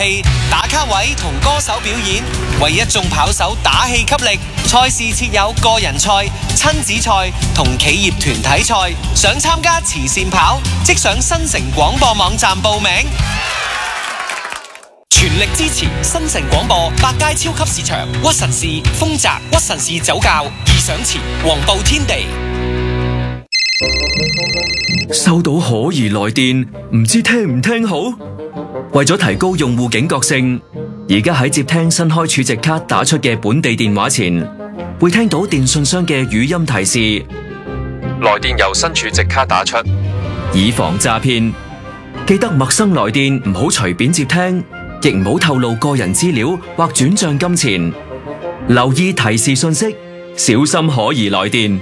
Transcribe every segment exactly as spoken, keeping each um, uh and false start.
打卡位同歌手表演，為一眾跑手打氣給力。賽事設有個人賽、親子賽同企業團體賽。想參加慈善跑，即上新城廣播網站報名。全力支持新城廣播百佳超級市場、屈臣氏、豐澤、屈臣氏酒窖、義想前、黃埔天地。 收到可疑來電，唔知聽唔聽好？為咗提高用戶警覺性，而家喺接聽新開儲值卡打出嘅本地電話前，會聽到電信商嘅語音提示：來電由新儲值卡打出，以防詐騙。記得陌生來電唔好隨便接聽，亦唔好透露個人資料或轉賬金錢。留意提示信息，小心可疑來電。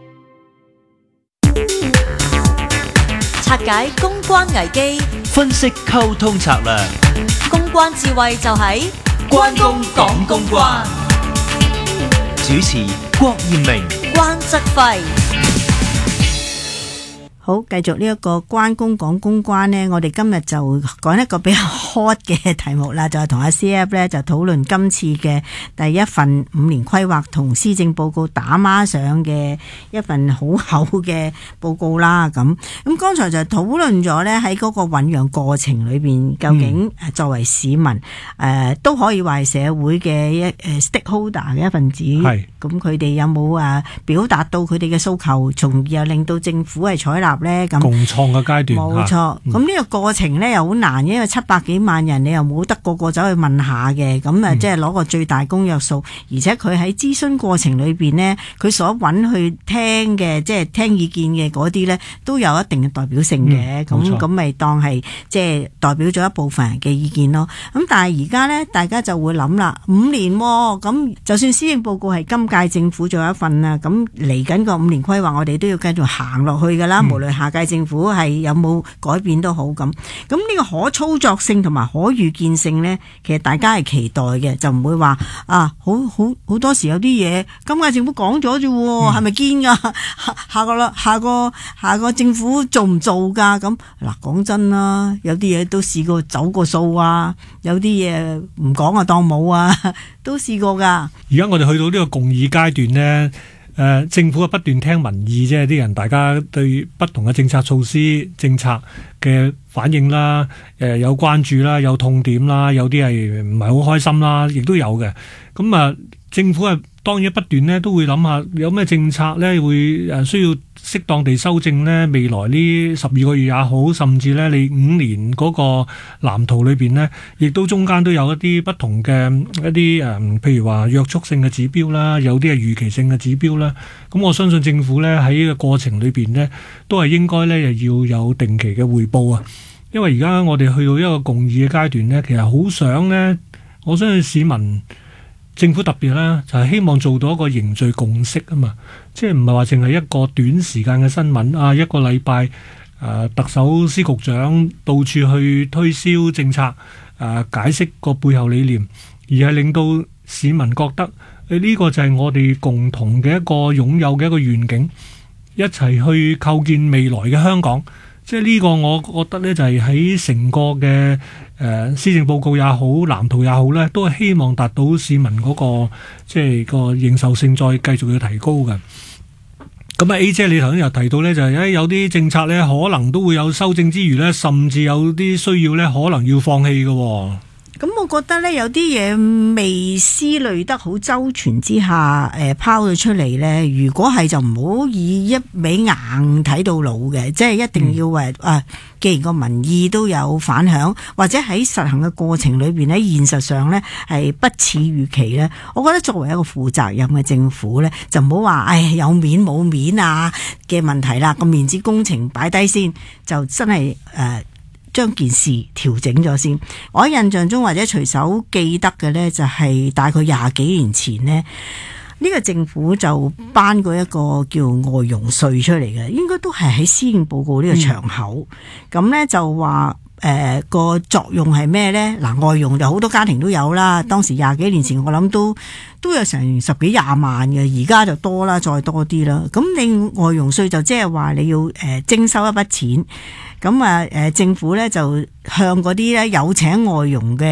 拆解公關危機， 分析溝通策略， 公關智慧就喺關公講公關。 主持郭艷明、 關則輝。 好，繼續呢一個關公講公關呢，我哋今日就講一個比較 hot 嘅題目啦，就係同阿 C F 咧就討論今次嘅第一份五年規劃同施政報告打孖上嘅一份好厚嘅報告啦。咁咁剛才就討論咗呢，喺嗰個醞釀過程裏邊，究竟作為市民誒、嗯呃、都可以話係社會嘅一誒 stakeholder 嘅一份子，咁佢哋有冇啊表達到佢哋嘅訴求，從而又令到政府係採納咧？咁共創嘅階段， 冇錯。咁呢個過程咧又好難，因為七百幾萬人，你又冇得個個走去問下嘅，咁啊即係攞個最大公約數，而且佢喺諮詢過程裏邊呢，佢所揾去聽嘅，即係聽意見嘅嗰啲咧，都有一定嘅代表性嘅。咁咁咪當係即係代表咗一部分人嘅意見咯。咁但係而家咧，大家就會諗啦，五年喎，咁就算施政報告係今屆政府做一份啊，咁嚟緊個五年規劃，我哋都要繼續行落去噶啦，無論下屆政府係有冇改變都好。咁咁呢個可操作性同埋可預見性呢，其實大家係期待嘅，就唔會話啊好好好多時有啲嘢今屆政府講咗啫，係咪堅噶？下個啦，下個下個政府做唔做噶？咁嗱，講真啦，有啲嘢都試過走過數啊，有啲嘢唔講啊當冇啊，都試過噶。 而家我哋去到呢個共議階段呢。誒、呃、政府啊不斷聽民意啫，啲人大家對不同嘅政策措施、政策嘅反應啦，誒、呃、有關注啦，有痛點啦，有啲係唔係好開心啦，亦都有嘅。咁啊，政府啊當然不斷呢都會諗下有咩政策呢會誒需要適當地修正呢，未來呢十二個月也好，甚至呢你五年嗰個藍圖裏邊呢，亦都中間都有一啲不同嘅一啲誒，譬如話約束性嘅指標啦，有啲係預期性嘅指標啦。咁我相信政府呢喺個過程裏邊呢，都係應該呢要有定期嘅匯報啊。因為而家我哋去到一個共議嘅階段呢，其實好想呢，我相信市民。政府特別咧，就係希望做到一個凝聚共識啊嘛，即係唔係話淨係一個短時間嘅新聞啊，一個禮拜誒特首司局長到處去推銷政策，誒、呃、解釋個背後理念，而係令到市民覺得誒呢個就係我哋共同嘅一個擁有嘅一個願景，一齊去構建未來嘅香港。即係呢個我覺得呢，就係喺成個嘅誒施政報告也好，藍圖也好呢，都係希望達到市民嗰個即係個認受性再繼續要提高嘅。咁啊 A 姐你頭先又提到呢，就係誒有啲政策呢，可能都會有修正之餘呢，甚至有啲需要呢，可能要放棄嘅。 咁我覺得咧，有啲嘢未思慮得好周全之下，誒、呃、拋咗出嚟咧。如果係就唔好以一味硬睇到老嘅，即係一定要話、嗯、啊，既然個民意都有反響，或者喺實行嘅過程裏邊咧，現實上咧係不似預期咧。我覺得作為一個負責任嘅政府咧，就唔好話誒有面冇面啊嘅問題啦。個面子工程擺低先，就真係誒。呃將件事調整咗先。我喺印象中或者隨手記得嘅呢，就係大概廿幾年前呢，呢、呢個政府就頒過一個叫外傭稅出嚟嘅，應該都係喺施政報告呢個場口。咁、嗯、呢就話誒個作用係咩呢？嗱，外傭就好多家庭都有啦。當時廿幾年前我諗都都有成十幾廿萬嘅，而家就多啦，再多啲啦。咁你外傭稅就即係話你要誒徵收一筆錢。咁啊，誒政府咧就向嗰啲咧有請外傭嘅